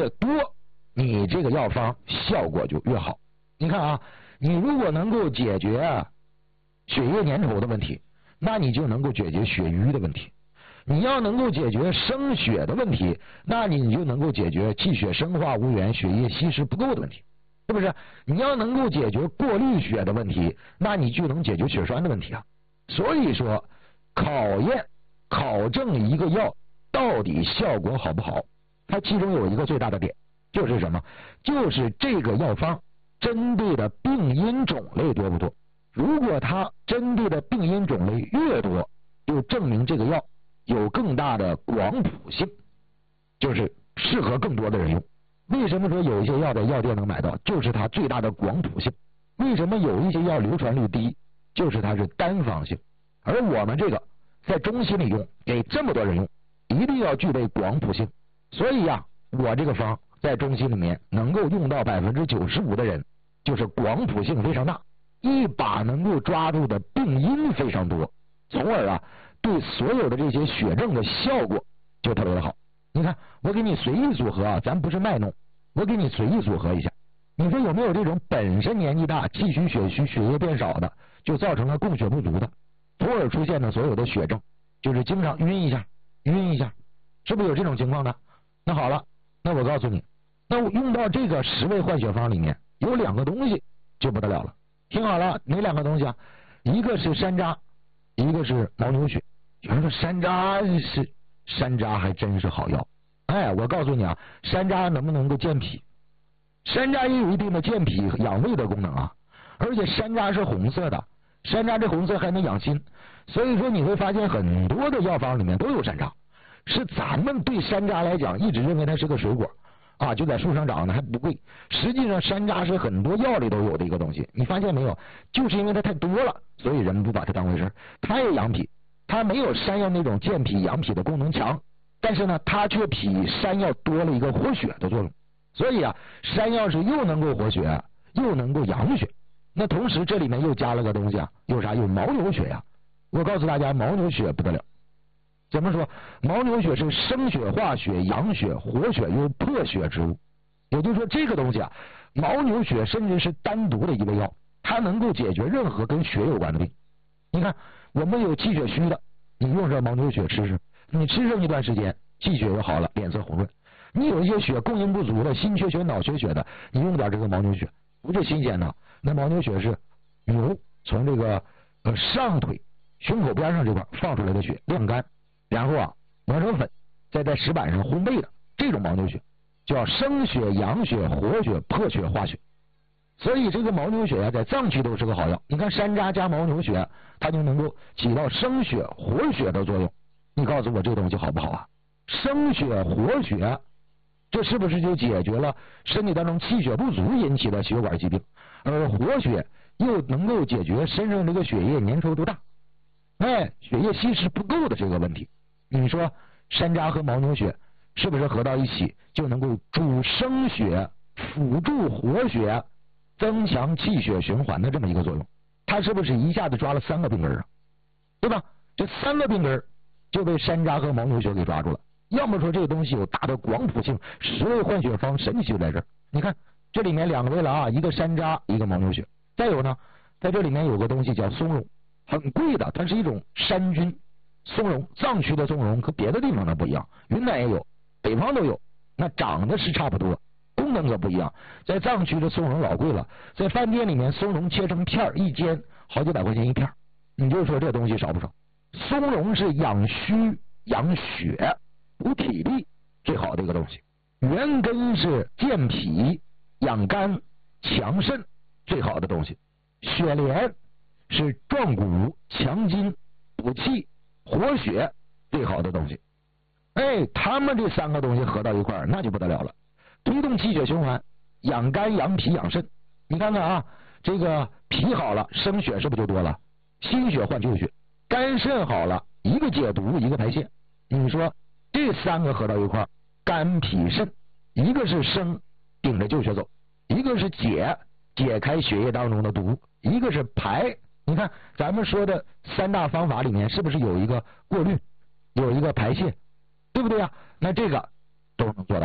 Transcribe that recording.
越多，你这个药方效果就越好。你看啊，你如果能够解决血液粘稠的问题，那你就能够解决血瘀的问题。你要能够解决生血的问题，那你就能够解决气血生化无源、血液稀释不够的问题，是不是？你要能够解决过滤血的问题，那你就能解决血栓的问题啊。所以说，考证一个药到底效果好不好，它其中有一个最大的点，就是什么？就是这个药方针对的病因种类多不多。如果它针对的病因种类越多，就证明这个药有更大的广谱性，就是适合更多的人用。为什么说有一些药在药店能买到？就是它最大的广谱性。为什么有一些药流传率低？就是它是单方性。而我们这个在中西里用，给这么多人用，一定要具备广谱性。所以呀，我这个方在中西里面能够用到95%的人，就是广谱性非常大，一把能够抓住的病因非常多，从而啊对所有的这些血症的效果就特别的好。你看，我给你随意组合啊，咱不是卖弄，我给你随意组合一下。你说有没有这种本身年纪大、气虚血虚、血液变少的，就造成了供血不足的，从而出现的所有的血症，就是经常晕一下，是不是有这种情况呢？那好了，那我告诉你，那我用到这个10味换血方里面有2个东西就不得了了。听好了，哪2个东西啊？一个是山楂，一个是牦牛血。有人说山楂还真是好药。哎，我告诉你啊，山楂能不能够健脾？山楂也有一定的健脾养胃的功能啊，而且山楂是红色的，山楂这红色还能养心，所以说你会发现很多的药方里面都有山楂。是咱们对山楂来讲一直认为它是个水果啊，就在树上长的还不贵。实际上山楂是很多药里都有的一个东西，你发现没有？就是因为它太多了，所以人们不把它当回事。它也养脾，它没有山药那种健脾养脾的功能强，但是呢，它却比山药多了一个活血的作用。所以啊，山药是又能够活血，又能够养血。那同时这里面又加了个东西啊，有啥？有牦牛血呀。我告诉大家，牦牛血不得了。怎么说？牦牛血是生血化血、养血活血又破血之物。也就是说，这个东西啊，牦牛血甚至是单独的一味药，它能够解决任何跟血有关的病。你看，我们有气血虚的，你用上牦牛血吃吃，你吃上一段时间，气血又好了，脸色红润。你有一些血供应不足的，心缺血、脑缺血的，你用点这个牦牛血，不是新鲜的。那牦牛血是牛从这个上腿胸口边上这块放出来的血，晾干，然后啊磨成粉，再在石板上烘焙的这种牦牛血，叫生血、养血、活血、破血、化血。所以这个牦牛血啊，在脏区都是个好药。你看山楂加牦牛血，它就能够起到生血、活血的作用。你告诉我这个东西好不好啊？生血、活血，这是不是就解决了身体当中气血不足引起的血管疾病？而活血又能够解决身上这个血液粘稠度大，血液稀释不够的这个问题。你说山楂和牦牛血是不是合到一起就能够助生血、辅助活血、增强气血循环的这么一个作用？它是不是一下子抓了3个病根啊？对吧？这3个病根就被山楂和牦牛血给抓住了。要么说这个东西有大的广谱性，10味换血方神奇就在这儿。你看这里面2个味了啊，一个山楂，一个牦牛血。再有呢，在这里面有个东西叫松茸，很贵的，它是一种山菌。松茸，藏区的松茸和别的地方的不一样，云南也有，北方都有，那长得是差不多，功能可不一样。在藏区的松茸老贵了，在饭店里面松茸切成片一煎好几百块钱一片，你就说这东西少不少？松茸是养虚养血补体力最好的一个东西，原根是健脾养肝强肾最好的东西，雪莲是壮骨强筋补气活血最好的东西。他们这3个东西合到一块儿，那就不得了了，推动气血循环，养肝养脾养肾。你看看啊，这个脾好了，生血是不是就多了？心血换旧血，肝肾好了，一个解毒，一个排泄。你说这3个合到一块儿，肝脾肾，一个是生，顶着旧血走；一个是解开血液当中的毒；一个是排。你看咱们说的3大方法里面，是不是有一个过滤，有一个排泄，对不对呀？那这个都能做到。